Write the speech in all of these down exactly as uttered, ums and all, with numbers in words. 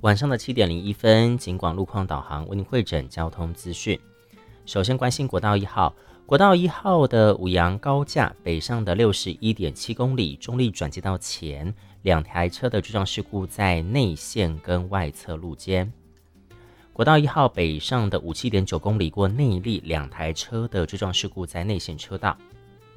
晚上的七点零一分，警广路况导航为您汇整交通资讯。首先关心国道一号，国道一号的五杨高架北上的 六十一点七公里，中立转接道前两台车的追撞事故在内线跟外侧路肩。国道一号北上的 五十七点九公里过内坜，两台车的追撞事故在内线车道。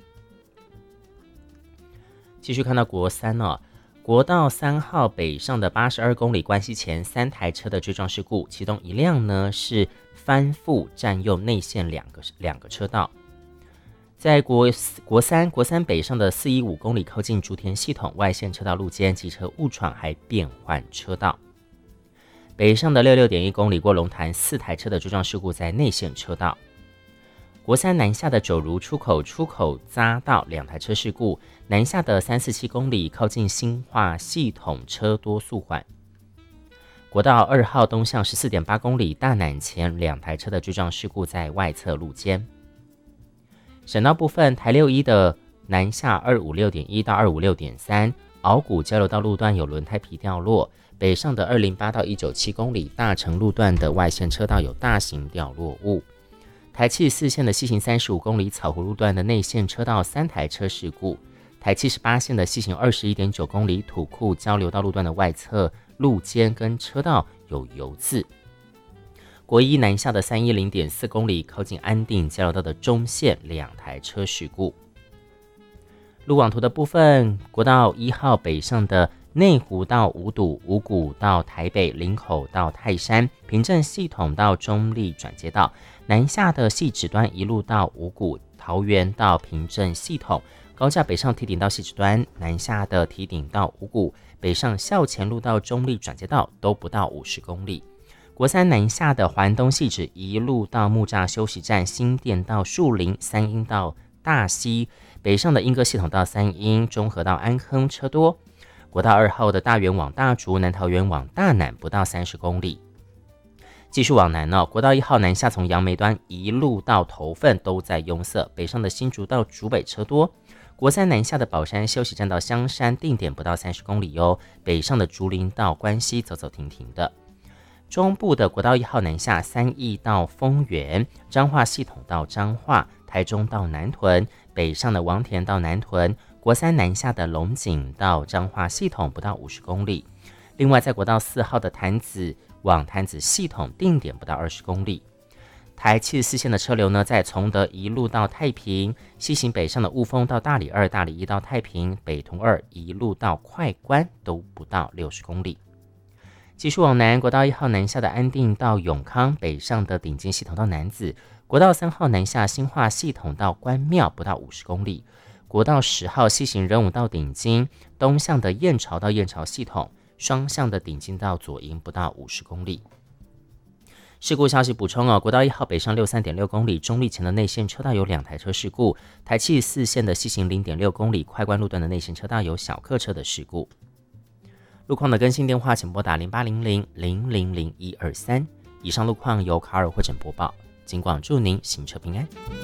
继续看到国三哦，国道三号北上的八十二公里关系前三台车的追撞事故，其中一辆呢是翻覆占用内线两个两个车道。在国国三国三北上的四十一公里靠近竹田系统外线车道路肩，机车误闯还变换车道。北上的 六十六点一公里过龙潭，四台车的追撞事故在内线车道。国三南下的九如出口出口匝道两台车事故，南下的三四七公里靠近新化系统车多速缓。国道二号东向 十四点八公里大南前两台车的追撞事故在外侧路肩。省道部分，台六一的南下 二五六点一 到 二五六点三， 鳌谷交流道路段有轮胎皮掉落，北上的二零八到一九七公里大成路段的外线车道有大型掉落物。台七十四线的西行三十五公里草湖路段的内线车道三台车事故，台七十八线的西行 二十一点九公里土库交流道路段的外侧路肩跟车道有油渍。国一南下的三十一点四公里靠近安定交流道的中线两台车事故。路网图的部分，国道一号北上的内湖到五堵，五股到台北，林口到泰山，平镇系统到中立转接道，南下的汐止端一路到五股，桃园到平镇系统，高架北上堤顶到汐止端，南下的堤顶到五股，北上校前路到中立转接道都不到五十公里。国三南下的环东汐止一路到木栅休息站，新店到树林，三鹰到大溪，北上的莺歌系统到三鹰，中和到安坑车多。国道二号的大园往大竹，南桃园往大南不到三十公里。继续往南哦，国道一号南下从杨梅端一路到头份都在拥塞，北上的新竹到竹北车多。国三南下的宝山休息站到香山定点不到三十公里哦，北上的竹林到关西走走停停的。中部的国道一号南下三义到丰原，彰化系统到彰化，台中到南屯，北上的王田到南屯，国三南下的龙井到彰化系统不到五十公里。另外在国道四号的潭子往潭子系统定点不到二十公里。台七十四线的车流呢，在崇德一路到太平，西行北上的雾峰到大里二，大里一到太平，北屯二一路到快关都不到六十公里。继续往南，国道一号南下的安定到永康，北上的顶尖系统到楠梓，国道三号南下新化系统到关庙不到五十公里。国道十号西行仁武到顶金，东向的燕巢到燕巢系统，双向的顶金到左营不到五十公里。事故消息补充哦，国道一号北上 六十三点六公里，中立前的内线车道有两台车事故，台七十四线的西行 零点六公里快关路段的内线车道有小客车的事故。路况的更新电话请拨打零八零零零零零一二三。以上路况由卡尔汇整播报，警广祝您行车平安。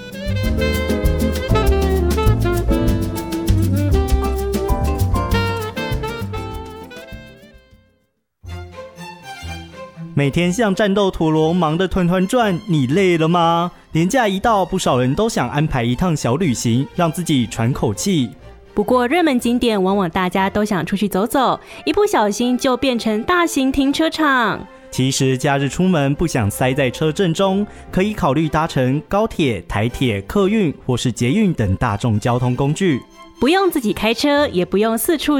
每天像战斗陀螺忙得团团转，你累了吗？连假一到，不少人都想安排一趟小旅行，让自己喘口气。 不过热门景点往往大家都想出去走走，一不小心就变成大型停车场。 其实假日出门不想塞在车阵中，可以考虑搭乘高铁、台铁、客运或是捷运等大众交通工具， 不用自己开车，也不用四处